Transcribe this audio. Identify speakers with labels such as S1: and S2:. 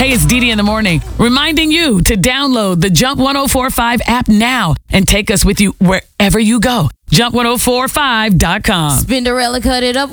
S1: Hey, it's Dee Dee in the morning, reminding you to download the Jump 1045 app now and take us with you wherever you go. Jump1045.com.
S2: Spinderella cut it up.